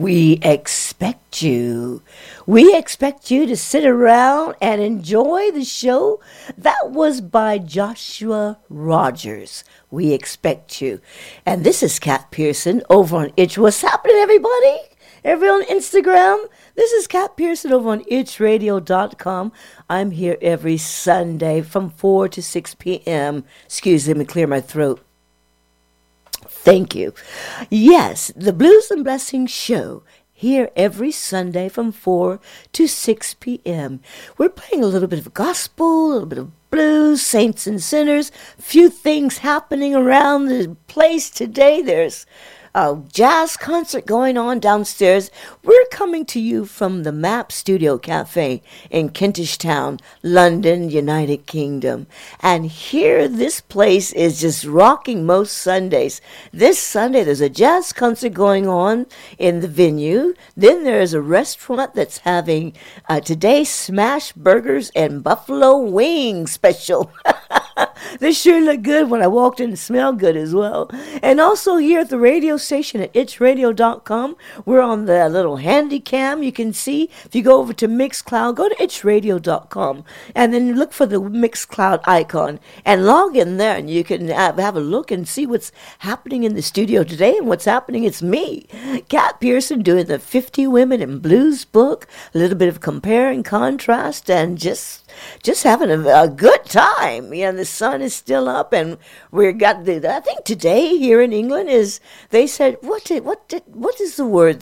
We expect you. We expect you to sit around and enjoy the show. That was by Joshua Rogers. We expect you. And this is Kat Pearson over on Itch. What's happening, everybody? Everyone on Instagram? This is Kat Pearson over on itchradio.com. I'm here every Sunday from 4 to 6 p.m. Excuse me, let me clear my throat. Thank you. Yes, the Blues and Blessings show here every Sunday from 4 to 6 p.m. We're playing a little bit of gospel, a little bit of blues, saints and sinners, few things happening around the place today. There's a jazz concert going on downstairs. We're coming to you from the MAP Studio Cafe in Kentish Town, London, United Kingdom. And here, this place is just rocking most Sundays. This Sunday, there's a jazz concert going on in the venue. Then there's a restaurant that's having today smash burgers and buffalo wings special. They sure look good when I walked in and smell good as well. And also here at the radio station at itchradio.com, we're on the little handy cam you can see. If you go over to Mixcloud, go to itchradio.com and then look for the Mixcloud icon and log in there, and you can have a look and see what's happening in the studio today. And what's happening, it's me, Kat Pearson, doing the 50 Women in Blues book, a little bit of compare and contrast, and just having a good time. Yeah, the sun is still up, and I think today here in England they said, what is the word?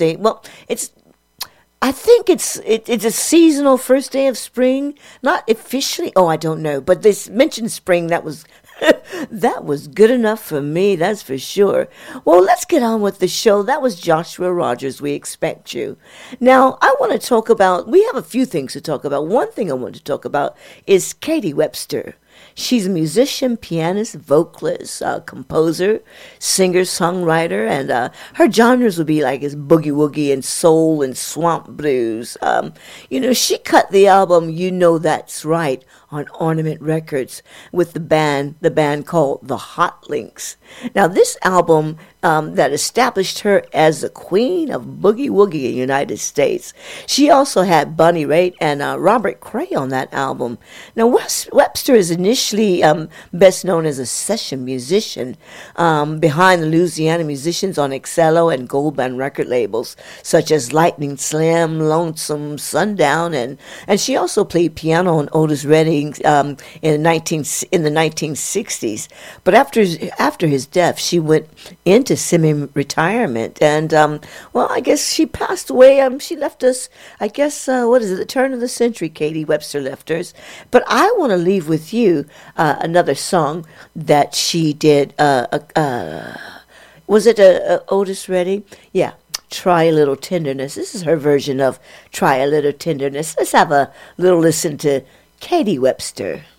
I think it's a seasonal first day of spring, not officially. Oh, I don't know, but they mentioned spring. That was that was good enough for me, that's for sure. Well, let's get on with the show. That was Joshua Rogers, We Expect You. Now, I want to talk about, we have a few things to talk about. One thing I want to talk about is Katie Webster. She's a musician, pianist, vocalist, composer, singer, songwriter, and her genres would be like boogie woogie and soul and swamp blues. She cut the album You Know That's Right on Ornament Records with the band called The Hot Links. Now, this album that established her as the queen of boogie woogie in the United States. She also had Bonnie Raitt and Robert Cray on that album. Now, Webster is initially best known as a session musician behind the Louisiana musicians on Excello and Gold Band record labels, such as Lightning Slim, Lonesome Sundown, and she also played piano on Otis Redding in the 1960s. But after his death, she went into semi-retirement, and I guess she passed away. She left us, I guess, the turn of the century, Katie Webster left us. But I want to leave with you another song that she did. Was it Otis Redding? Yeah. Try a Little Tenderness. This is her version of Try a Little Tenderness. Let's have a little listen to Katie Webster.